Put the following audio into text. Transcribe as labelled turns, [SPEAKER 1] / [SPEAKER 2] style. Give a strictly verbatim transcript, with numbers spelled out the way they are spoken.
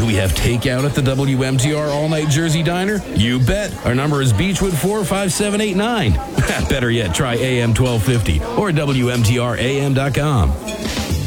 [SPEAKER 1] we have takeout at the W M T R All-Night Jersey Diner? You bet. Our number is Beechwood four five seven eight nine. Better yet, try A M twelve fifty or W M T R A M dot com.